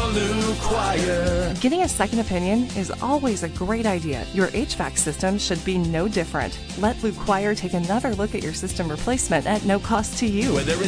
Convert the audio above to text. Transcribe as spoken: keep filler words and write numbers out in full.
Lou Choir. Getting a second opinion is always a great idea. Your H V A C system should be no different. Let Lou Choir take another look at your system replacement at no cost to you. Whether it's